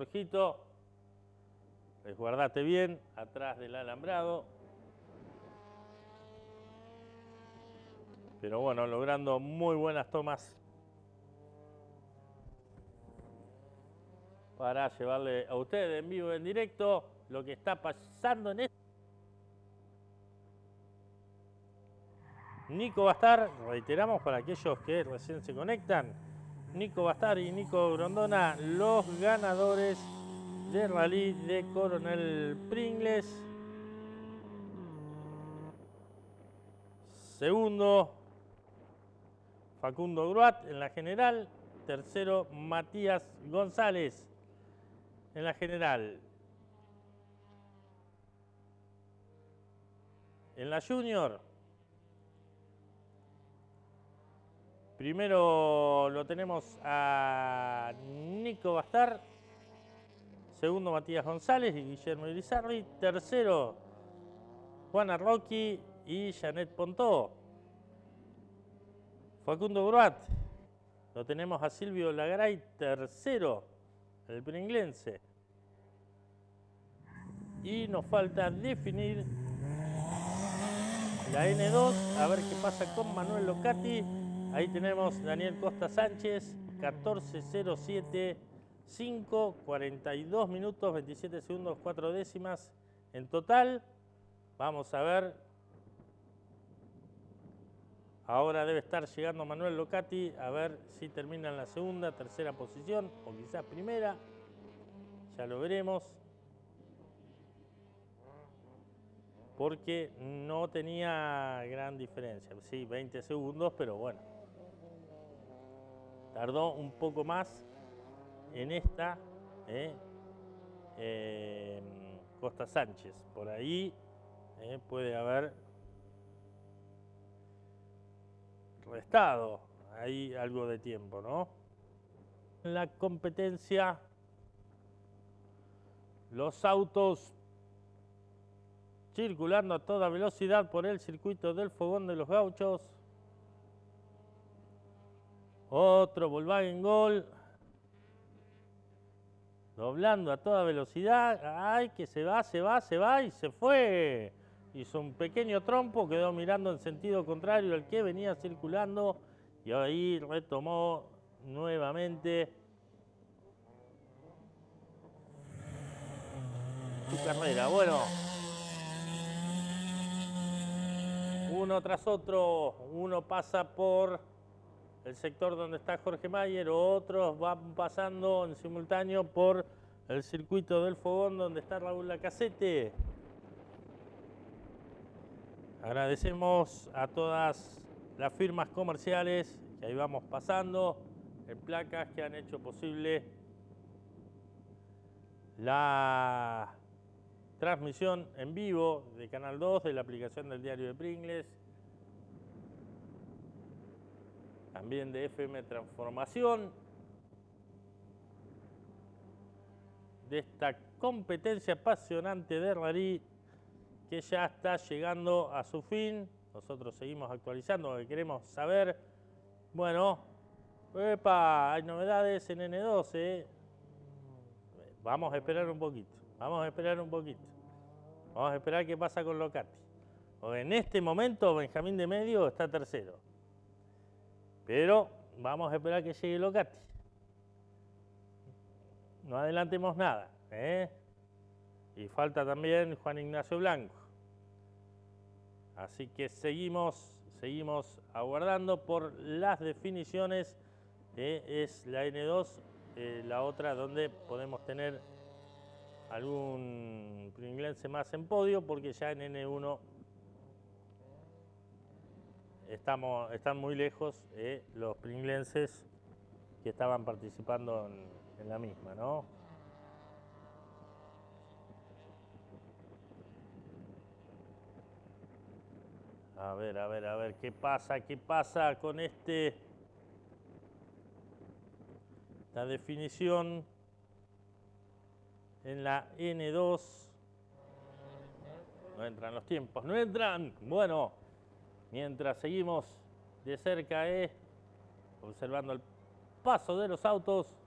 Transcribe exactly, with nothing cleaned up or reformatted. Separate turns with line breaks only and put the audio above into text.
ojito. Resguardate bien atrás del alambrado. Pero bueno, logrando muy buenas tomas para llevarle a ustedes en vivo, en directo, lo que está pasando en este. Nico va a estar, reiteramos para aquellos que recién se conectan, Nico va a estar y Nico Grondona, los ganadores del rally de Coronel Pringles. Segundo, Facundo Gruat en la general. Tercero, Matías González en la general. En la junior, primero lo tenemos a Nico Bastar. Segundo, Matías González y Guillermo Irizarry. Tercero, Juana Rocky y Janet Pontó. Facundo Gruat, lo tenemos a Silvio Lagaray, tercero, el pringlense. Y nos falta definir la ene dos, a ver qué pasa con Manuel Locati. Ahí tenemos Daniel Costa Sánchez, catorce cero siete, cinco, cuarenta y dos minutos, veintisiete segundos, cuatro décimas en total. Vamos a ver. Ahora debe estar llegando Manuel Locati, a ver si termina en la segunda, tercera posición o quizás primera. Ya lo veremos. Porque no tenía gran diferencia. Sí, veinte segundos, pero bueno. Tardó un poco más en esta eh, eh, Costa Sánchez. Por ahí eh, puede haber restado ahí algo de tiempo, ¿no? En la competencia, los autos circulando a toda velocidad por el circuito del Fogón de los Gauchos. Otro Volkswagen Gol. Doblando a toda velocidad. ¡Ay, que se va, se va, se va! Y se fue. Hizo un pequeño trompo, quedó mirando en sentido contrario al que venía circulando. Y ahí retomó nuevamente su carrera. Bueno. Uno tras otro, uno pasa por el sector donde está Jorge Mayer, otros van pasando en simultáneo por el circuito del Fogón donde está Raúl Lacazette. Agradecemos a todas las firmas comerciales que ahí vamos pasando, en placas que han hecho posible la transmisión en vivo de Canal dos, de la aplicación del Diario de Pringles, también de F M Transformación, de esta competencia apasionante de rally que ya está llegando a su fin. Nosotros seguimos actualizando porque queremos saber, bueno, epa, hay novedades en ene dos, ¿eh? Vamos a esperar un poquito. Vamos a esperar un poquito. Vamos a esperar qué pasa con Locati. Porque en este momento Benjamín de Medio está tercero. Pero vamos a esperar que llegue Locati. No adelantemos nada, ¿eh? Y falta también Juan Ignacio Blanco. Así que seguimos, seguimos aguardando por las definiciones. Eh, es la ene dos, eh, la otra donde podemos tener algún pringlense más en podio, porque ya en ene uno estamos, están muy lejos eh, los pringlenses que estaban participando en, en la misma, ¿no? A ver, a ver, a ver, ¿qué pasa? ¿Qué pasa con este? La definición en la ene dos. No entran los tiempos, no entran. Bueno, mientras seguimos de cerca, eh, observando el paso de los autos.